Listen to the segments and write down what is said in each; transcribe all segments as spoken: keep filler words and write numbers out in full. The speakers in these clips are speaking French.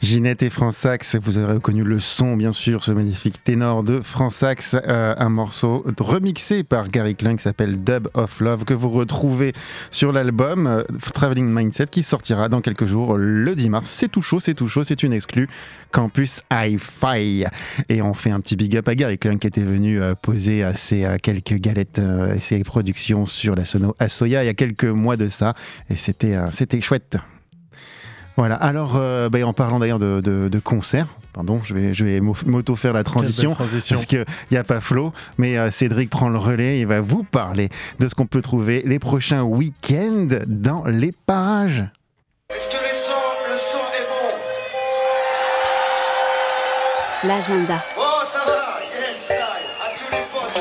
Ginette et Fransax, vous aurez reconnu le son, bien sûr, ce magnifique ténor de Fransax, euh, un morceau remixé par Gary Klein qui s'appelle Dub of Love, que vous retrouvez sur l'album euh, Traveling Mindset qui sortira dans quelques jours, le dix mars. C'est tout chaud, c'est tout chaud, c'est une exclue Campus Hi-Fi. Et on fait un petit big up à Gary Klein qui était venu euh, poser euh, ses euh, quelques galettes euh, et ses productions sur la Sono Asoya il y a quelques mois de ça. Et c'était, euh, c'était chouette. Voilà, alors euh, bah, en parlant d'ailleurs de, de, de concerts, pardon, je vais, je vais m'auto-faire la transition, transition. Parce qu'il n'y a pas Flo, mais euh, Cédric prend le relais et va vous parler de ce qu'on peut trouver les prochains week-ends dans les parages. Est-ce que le son, le son est bon? L'agenda. Oh, ça va, yes, à tous les potes,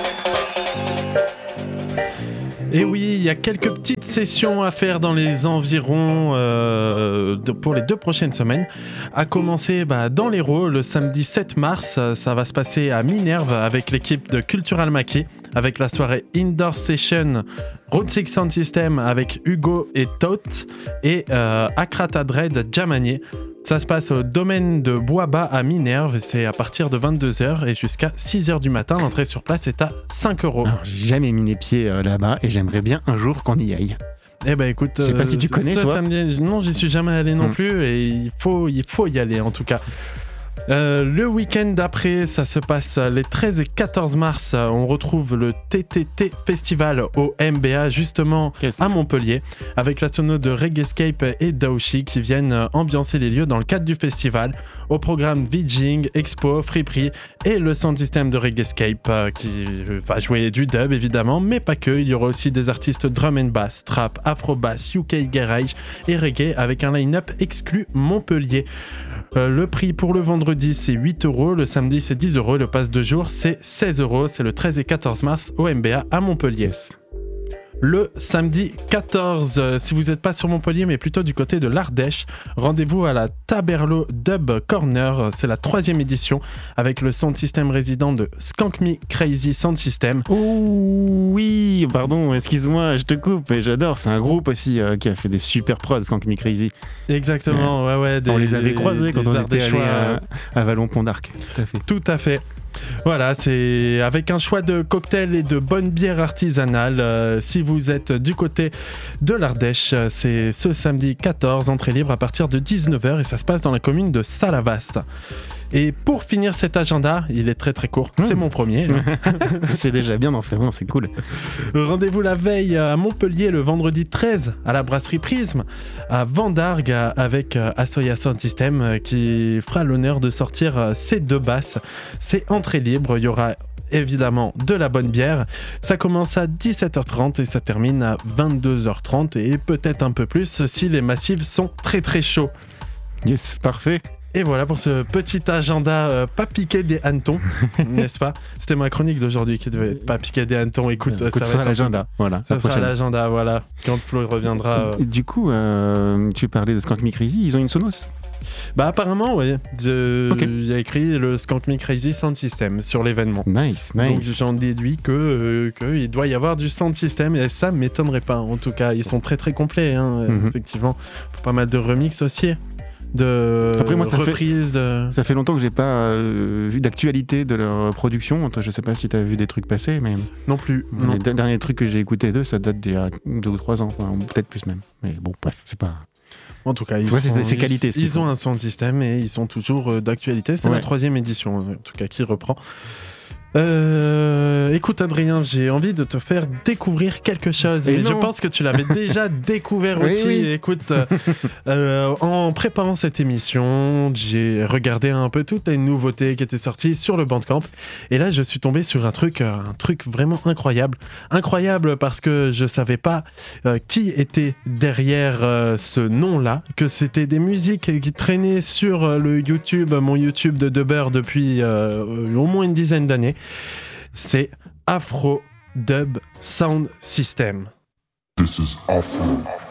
Et oui, il y a quelques petites sessions à faire dans les environs euh, de, pour les deux prochaines semaines. À commencer bah, dans l'Hérault, le samedi sept mars, ça va se passer à Minerve avec l'équipe de Cultural Maquis, avec la soirée Indoor Session Road six Sound System avec Hugo et Tot et euh, Akrata Dread Jamanier. Ça se passe au domaine de Bois-Bas à Minerve et c'est à partir de vingt-deux heures et jusqu'à six heures du matin. L'entrée sur place est à cinq euros. Alors, j'ai jamais mis les pieds euh, là-bas et j'aimerais bien un jour qu'on y aille. Eh ben écoute, je sais pas euh, si tu connais ça, toi. Ça me dit... Non, j'y suis jamais allé non mmh. plus et il faut, il faut y aller en tout cas. Euh, le week-end d'après, ça se passe les treize et quatorze mars. On retrouve le T T T Festival au M B A, justement yes. à Montpellier, avec la sono de Reggaescape et Daoshi qui viennent ambiancer les lieux dans le cadre du festival. Au programme VJing, Expo, Friperie et le sound system de Reggaescape euh, qui va jouer du dub évidemment, mais pas que. Il y aura aussi des artistes drum and bass, trap, afro bass, U K garage et reggae avec un line-up exclu Montpellier. Euh, le prix pour le vendredi c'est huit euros, le samedi c'est dix euros, le pass de jour c'est seize euros, c'est le treize et quatorze mars au M B A à Montpellier. Yes. Le samedi quatorze, euh, si vous n'êtes pas sur Montpellier mais plutôt du côté de l'Ardèche, rendez-vous à la Taberlo Dub Corner, c'est la troisième édition avec le sound system résident de Skank Me Crazy Sound System. Oh oui, pardon, excuse-moi, je te coupe, mais j'adore, c'est un groupe aussi euh, qui a fait des super prods, Skank Me Crazy. Exactement, ouais ouais. Des, on les avait croisés quand on était allé à, à Vallon-Pont-d'Arc. Tout à fait. Tout à fait. Voilà, c'est avec un choix de cocktails et de bonnes bières artisanales. Euh, si vous êtes du côté de l'Ardèche, c'est ce samedi quatorze, entrée libre à partir de dix-neuf heures et ça se passe dans la commune de Salavast. Et pour finir cet agenda, il est très très court, mmh. c'est mon premier. C'est déjà bien d'en faire un, c'est cool. Rendez-vous la veille à Montpellier le vendredi treize à la brasserie Prisme, à Vendargue avec Asoya Sound System qui fera l'honneur de sortir ses deux basses. C'est entrée libre, il y aura évidemment de la bonne bière. Ça commence à dix-sept heures trente et ça termine à vingt-deux heures trente et peut-être un peu plus si les massifs sont très très chauds. Yes, parfait. Et voilà pour ce petit agenda euh, pas piqué des hannetons, n'est-ce pas? C'était ma chronique d'aujourd'hui qui devait être pas piqué des hannetons. Écoute, Écoute ça, ça sera l'agenda. Peu... Voilà, ça sera l'agenda, voilà. Quand Flo reviendra. Euh... Du coup, euh, tu parlais de Skank Me Crazy, ils ont une sono, c'est ça? Bah apparemment, oui. Il okay. y a écrit le Skank Me Crazy Sound System sur l'événement. Nice, nice. Donc j'en déduis que euh, qu'il doit y avoir du sound system et ça m'étonnerait pas. En tout cas, ils sont très très complets, hein, mm-hmm. effectivement. Pas mal de remix aussi. De Après moi ça reprise fait, de... ça fait longtemps que j'ai pas euh, vu d'actualité de leur production. Toi, je sais pas si t'as vu des trucs passer, mais non plus. Les non. d- derniers trucs que j'ai écoutés d'eux, ça date d'il y a deux ou trois ans, enfin, ou peut-être plus même. Mais bon, bref, c'est pas. En tout cas, ils, vois, sont, c'est, c'est ils, qualité, ils, ils ont un sound system et ils sont toujours euh, d'actualité. C'est ouais. la troisième édition, en tout cas, qui reprend. Euh, écoute Adrien, j'ai envie de te faire découvrir quelque chose, mais je pense que tu l'avais déjà découvert oui, aussi. Oui. Écoute, euh, en préparant cette émission, j'ai regardé un peu toutes les nouveautés qui étaient sorties sur le Bandcamp, et là je suis tombé sur un truc, un truc vraiment incroyable, incroyable parce que je savais pas euh, qui était derrière euh, ce nom-là, que c'était des musiques qui traînaient sur le YouTube, mon YouTube de Dubber depuis euh, au moins une dizaine d'années. C'est Afro Dub Sound System. This is Afro